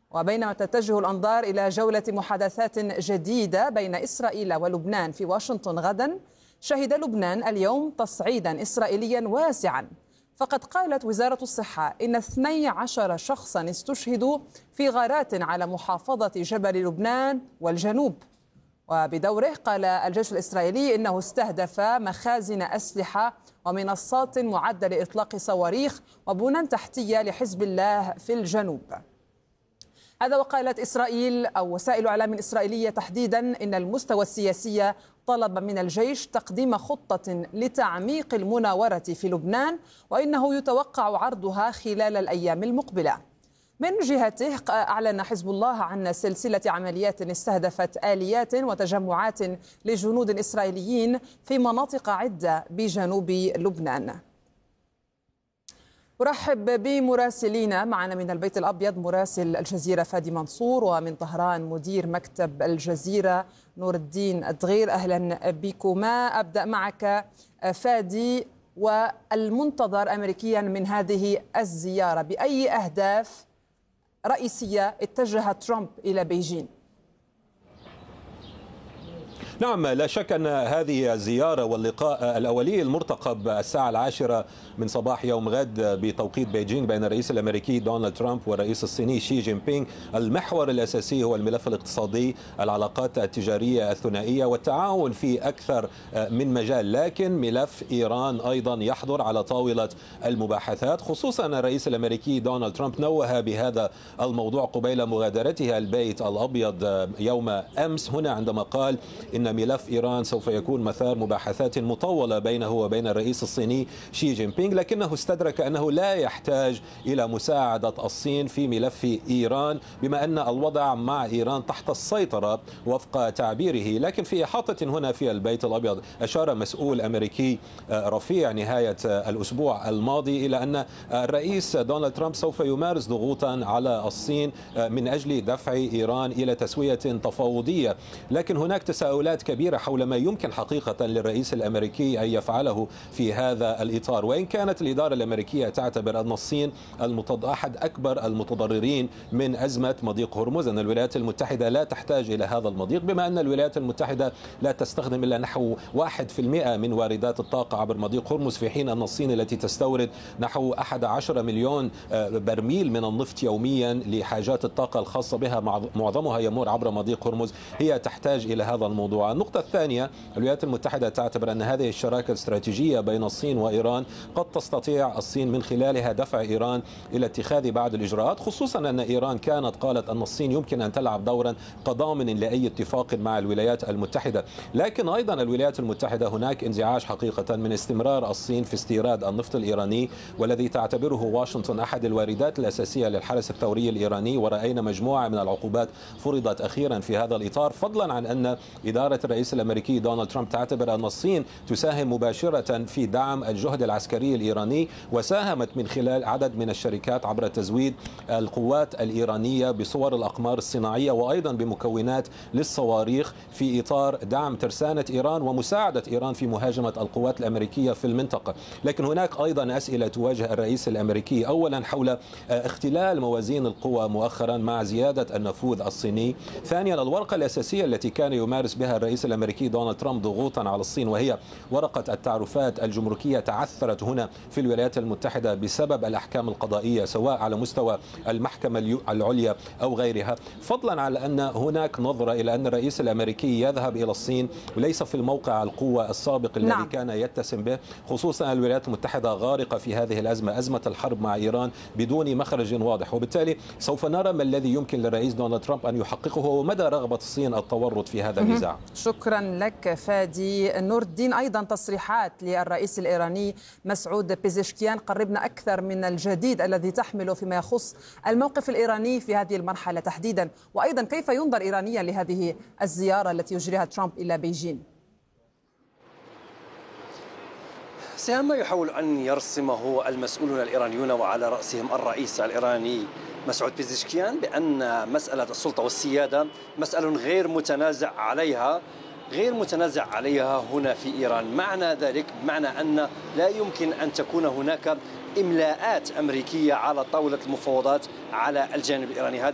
وبينما تتجه الأنظار إلى جولة محادثات جديدة بين إسرائيل ولبنان في واشنطن غدا، شهد لبنان اليوم تصعيدا إسرائيليا واسعا. فقد قالت وزارة الصحة إن 12 شخصا استشهدوا في غارات على محافظة جبل لبنان والجنوب. وبدوره قال الجيش الإسرائيلي إنه استهدف مخازن أسلحة ومنصات معدة لإطلاق صواريخ وبنى تحتية لحزب الله في الجنوب. هذا وقالت إسرائيل أو وسائل إعلام إسرائيلية تحديدا إن المستوى السياسي طلب من الجيش تقديم خطة لتعميق المناورة في لبنان، وإنه يتوقع عرضها خلال الأيام المقبلة. من جهته أعلن حزب الله عن سلسلة عمليات استهدفت آليات وتجمعات لجنود إسرائيليين في مناطق عدة بجنوب لبنان. أرحب بمراسلينا معنا من البيت الأبيض مراسل الجزيرة فادي منصور، ومن طهران مدير مكتب الجزيرة نور الدين الدغير. أهلا بكما. أبدأ معك فادي، والمنتظر أمريكيا من هذه الزيارة، بأي أهداف رئيسية اتجه ترامب إلى بيجين؟ نعم، لا شك أن هذه الزيارة واللقاء الأولي المرتقب الساعة 10 من صباح يوم غد بتوقيت بيجينغ بين الرئيس الأمريكي دونالد ترامب والرئيس الصيني شي جين بينغ، المحور الأساسي هو الملف الاقتصادي، العلاقات التجارية الثنائية والتعاون في أكثر من مجال. لكن ملف إيران أيضا يحضر على طاولة المباحثات، خصوصا الرئيس الأمريكي دونالد ترامب نوه بهذا الموضوع قبيل مغادرته البيت الأبيض يوم أمس هنا، عندما قال إن ملف إيران سوف يكون مثار مباحثات مطولة بينه وبين الرئيس الصيني شي جين بينغ، لكنه استدرك أنه لا يحتاج إلى مساعدة الصين في ملف إيران بما أن الوضع مع إيران تحت السيطرة وفق تعبيره. لكن في إحاطة هنا في البيت الأبيض أشار مسؤول أمريكي رفيع نهاية الأسبوع الماضي إلى أن الرئيس دونالد ترامب سوف يمارس ضغوطا على الصين من أجل دفع إيران إلى تسوية تفاوضية. لكن هناك تساؤلات كبيرة حول ما يمكن حقيقة للرئيس الأمريكي أن يفعله في هذا الإطار. وإن كانت الإدارة الأمريكية تعتبر أن الصين أحد أكبر المتضررين من أزمة مضيق هرمز، أن الولايات المتحدة لا تحتاج إلى هذا المضيق بما أن الولايات المتحدة لا تستخدم إلا نحو 1% من واردات الطاقة عبر مضيق هرمز، في حين أن الصين التي تستورد نحو 11 مليون برميل من النفط يوميا لحاجات الطاقة الخاصة بها، معظمها يمر عبر مضيق هرمز، هي تحتاج إلى هذا الموضوع. النقطة الثانية، الولايات المتحدة تعتبر أن هذه الشراكة الاستراتيجية بين الصين وإيران قد تستطيع الصين من خلالها دفع إيران إلى اتخاذ بعض الإجراءات، خصوصا أن إيران كانت قالت أن الصين يمكن أن تلعب دورا كضامن لأي اتفاق مع الولايات المتحدة. لكن أيضا الولايات المتحدة هناك انزعاج حقيقة من استمرار الصين في استيراد النفط الإيراني، والذي تعتبره واشنطن أحد الواردات الأساسية للحرس الثوري الإيراني، ورأينا مجموعة من العقوبات فرضت أخيرا في هذا الإطار، فضلا عن أن إدارة الرئيس الأمريكي دونالد ترامب تعتبر أن الصين تساهم مباشرة في دعم الجهد العسكري الإيراني، وساهمت من خلال عدد من الشركات عبر تزويد القوات الإيرانية بصور الأقمار الصناعية وأيضا بمكونات للصواريخ في إطار دعم ترسانة إيران ومساعدة إيران في مهاجمة القوات الأمريكية في المنطقة. لكن هناك أيضا أسئلة تواجه الرئيس الأمريكي، أولا حول اختلال موازين القوى مؤخرا مع زيادة النفوذ الصيني، ثانيا الورقة الأساسية التي كان يمارس بها الرئيس الأمريكي دونالد ترامب ضغوطا على الصين، وهي ورقة التعرفات الجمركية، تعثرت هنا في الولايات المتحدة بسبب الأحكام القضائية سواء على مستوى المحكمة العليا أو غيرها، فضلا على أن هناك نظرة إلى أن الرئيس الأمريكي يذهب إلى الصين وليس في الموقع القوة السابق الذي كان يتسم به، خصوصا الولايات المتحدة غارقة في هذه الأزمة، أزمة الحرب مع إيران بدون مخرج واضح، وبالتالي سوف نرى ما الذي يمكن للرئيس دونالد ترامب أن يحققه ومدى رغبة الصين التورط في هذا النزاع. شكرا لك فادي. نور الدين، أيضا تصريحات للرئيس الإيراني مسعود بيزشكيان، قربنا أكثر من الجديد الذي تحمله فيما يخص الموقف الإيراني في هذه المرحلة تحديدا، وأيضا كيف ينظر إيرانيا لهذه الزيارة التي يجريها ترامب إلى بيجين؟ سيما يحاول أن يرسمه المسؤولون الإيرانيون وعلى رأسهم الرئيس الإيراني مسعود بيزشكيان بأن مسألة السلطة والسيادة مسألة غير متنازع عليها هنا في إيران. معنى ذلك بمعنى أن لا يمكن أن تكون هناك إملاءات أمريكية على طاولة المفاوضات على الجانب الإيراني. هذه